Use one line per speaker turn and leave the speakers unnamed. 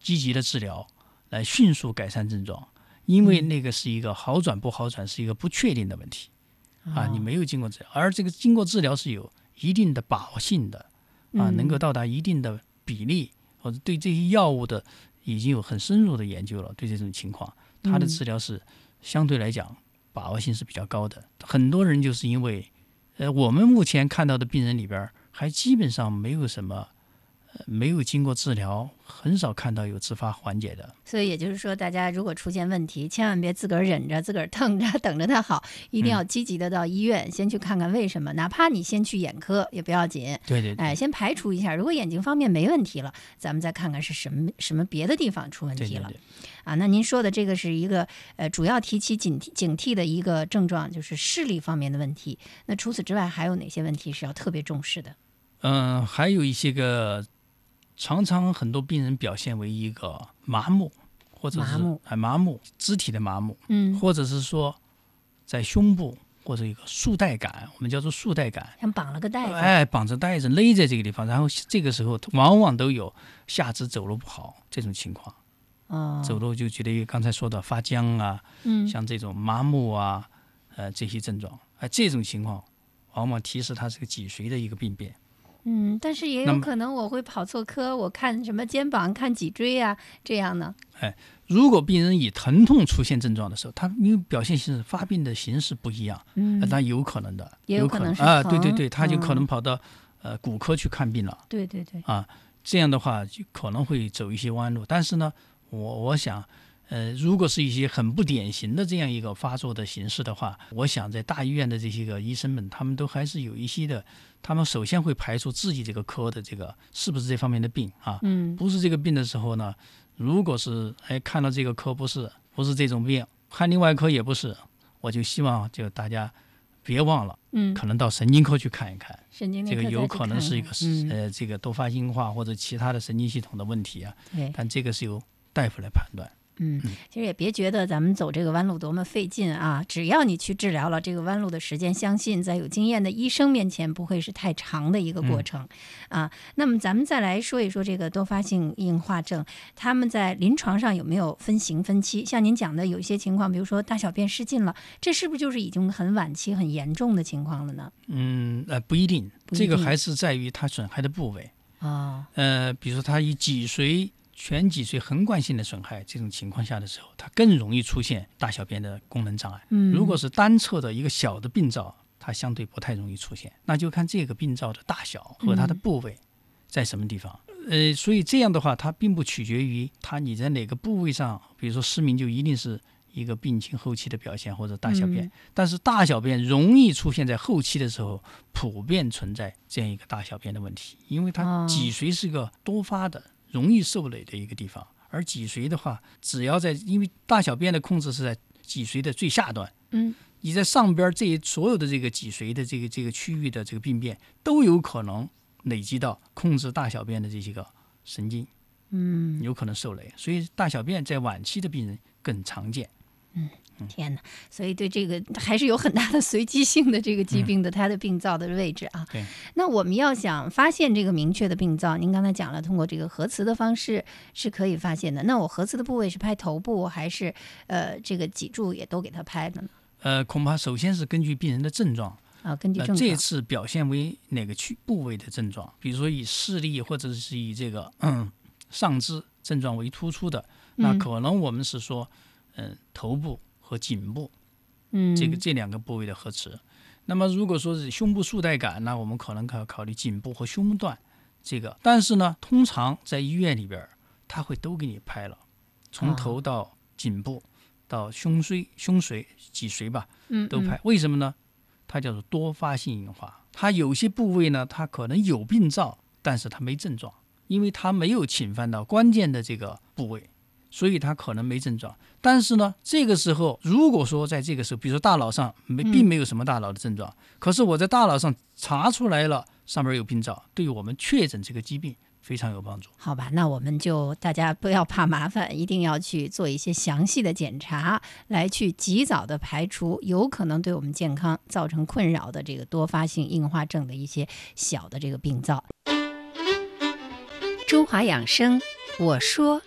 积极的治疗来迅速改善症状，因为那个是一个好转不好转是一个不确定的问题你没有经过治疗，而这个经过治疗是有一定的把握性的能够到达一定的比例，或者对这些药物的已经有很深入的研究了，对这种情况它的治疗是相对来讲把握性是比较高的。很多人就是因为我们目前看到的病人里边还基本上没有什么没有经过治疗，很少看到有自发缓解的。
所以也就是说，大家如果出现问题，千万别自个儿忍着，自个儿疼着，等着它好，一定要积极的到医院，先去看看为什么，哪怕你先去眼科也不要紧。
对对对，
先排除一下，如果眼睛方面没问题了，咱们再看看是什么别的地方出问题了。
对对对
那您说的这个是一个主要提起警惕的一个症状，就是视力方面的问题。那除此之外，还有哪些问题是要特别重视的？
还有一些个。常常很多病人表现为一个麻木，或者是麻木，肢体的麻木，或者是说在胸部或者一个束带感，我们叫做束带感，
像绑了个带子，
绑着带子勒在这个地方，然后这个时候往往都有下肢走路不好这种情况。走路就觉得刚才说的发僵啊，像这种麻木啊，这些症状，这种情况往往提示它是个脊髓的一个病变。
但是也有可能我会跑错科，我看什么肩膀、看脊椎啊，这样呢？
如果病人以疼痛出现症状的时候，他因为表现形式、发病的形式不一样，那有可能的，
也有可能是
对对对，他就可能跑到骨科去看病了。
对对对，
这样的话就可能会走一些弯路。但是呢，我想。如果是一些很不典型的这样一个发作的形式的话，我想在大医院的这些个医生们，他们都还是有一些的，他们首先会排除自己这个科的这个是不是这方面的病不是这个病的时候呢，如果是看到这个科不是这种病，看另外一科也不是，我就希望就大家别忘了，可能到神经科去看一看，
神经内科
这个有可能是一个这个多发性硬化或者其他的神经系统的问题但这个是由大夫来判断。
其实也别觉得咱们走这个弯路多么费劲啊！只要你去治疗了，这个弯路的时间，相信在有经验的医生面前不会是太长的一个过程那么咱们再来说一说这个多发性硬化症，他们在临床上有没有分型分期？像您讲的有一些情况，比如说大小便失禁了，这是不是就是已经很晚期、很严重的情况了呢？
不一定，这个还是在于它损害的部位比如说它以脊髓。全脊髓横贯性的损害，这种情况下的时候，它更容易出现大小便的功能障碍。如果是单侧的一个小的病灶，它相对不太容易出现，那就看这个病灶的大小和它的部位在什么地方。所以这样的话，它并不取决于你在哪个部位上，比如说失明就一定是一个病情后期的表现或者大小便，但是大小便容易出现在后期的时候，普遍存在这样一个大小便的问题，因为它脊髓是个多发的。容易受累的一个地方，而脊髓的话，只要因为大小便的控制是在脊髓的最下端，你在上边所有的这个脊髓的这个区域的这个病变都有可能累积到控制大小便的这些个神经，有可能受累，所以大小便在晚期的病人更常见。
天哪！所以对这个还是有很大的随机性的这个疾病的它的病灶的位置
对。
那我们要想发现这个明确的病灶，您刚才讲了，通过这个核磁的方式是可以发现的。那我核磁的部位是拍头部还是这个脊柱也都给它拍的呢？
恐怕首先是根据病人的症状
根据症状，
这次表现为哪个部位的症状，比如说以视力或者是以这个上肢症状为突出的，那可能我们是说头部和颈部，这两个部位的核磁。那么如果说是胸部束带感，那我们可能考虑颈部和胸段这个。但是呢，通常在医院里边，他会都给你拍了，从头到颈部到胸髓、脊髓吧，都拍。为什么呢？它叫做多发性硬化。它有些部位呢，它可能有病灶，但是它没症状，因为它没有侵犯到关键的这个部位。所以它可能没症状，但是呢，这个时候如果说在这个时候，比如说大脑上并没有什么大脑的症状，可是我在大脑上查出来了上面有病灶，对于我们确诊这个疾病非常有帮助。
好吧，那我们就大家不要怕麻烦，一定要去做一些详细的检查，来去及早的排除有可能对我们健康造成困扰的这个多发性硬化症的一些小的这个病灶。
中华养生，我说